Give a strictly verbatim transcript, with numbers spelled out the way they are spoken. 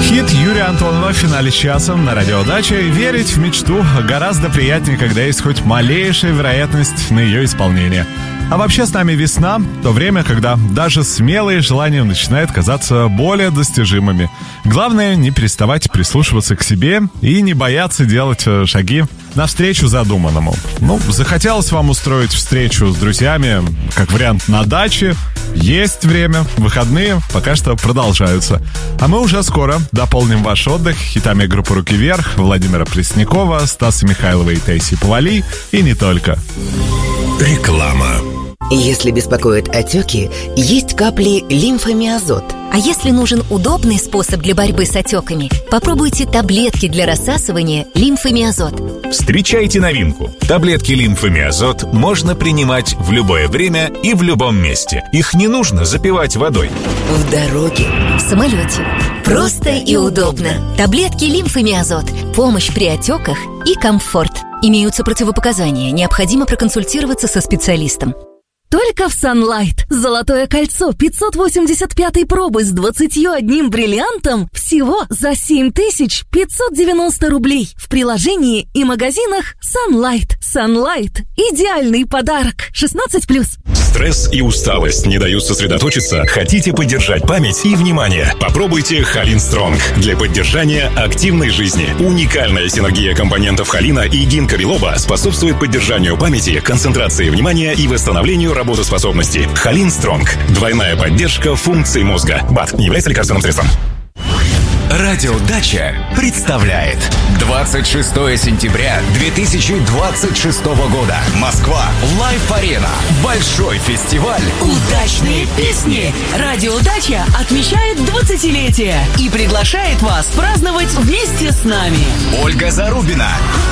Хит Юрия Антонова в финале часа на Радио Дача. Верить в мечту гораздо приятнее, когда есть хоть малейшая вероятность на ее исполнение. А вообще с нами весна, то время, когда даже смелые желания начинают казаться более достижимыми. Главное не переставать прислушиваться к себе и не бояться делать шаги навстречу задуманному. Ну, захотелось вам устроить встречу с друзьями, как вариант на даче. Есть время, выходные пока что продолжаются. А мы уже скоро дополним ваш отдых хитами группы «Руки вверх», Владимира Преснякова, Стаса Михайлова и Тейси Повали, и не только. Реклама. Если беспокоят отеки, есть капли лимфомиазот. А если нужен удобный способ для борьбы с отеками, попробуйте таблетки для рассасывания лимфомиазот. Встречайте новинку. Таблетки лимфомиазот можно принимать в любое время и в любом месте. Их не нужно запивать водой. В дороге, в самолете. Просто и удобно. Таблетки лимфомиазот. Помощь при отеках и комфорт. Имеются противопоказания. Необходимо проконсультироваться со специалистом. Только в Sunlight. Золотое кольцо пятьсот восемьдесят пятой пробы с двадцатью одним бриллиантом всего за семь тысяч пятьсот девяносто рублей. В приложении и магазинах Sunlight. Sunlight. Идеальный подарок. шестнадцать плюс. Стресс и усталость не дают сосредоточиться? Хотите поддержать память и внимание? Попробуйте Халин Стронг для поддержания активной жизни. Уникальная синергия компонентов холина и гинка билоба способствует поддержанию памяти, концентрации внимания и восстановлению работоспособности. Халин Стронг. Двойная поддержка функций мозга. БАД не является лекарственным средством. Радио Дача представляет двадцать шестого сентября две тысячи двадцать шестого года. Москва. Лайф-арена. Большой фестиваль. Удачные песни. Радио Дача отмечает двадцатилетие и приглашает вас праздновать вместе с нами. Ольга Зарубина.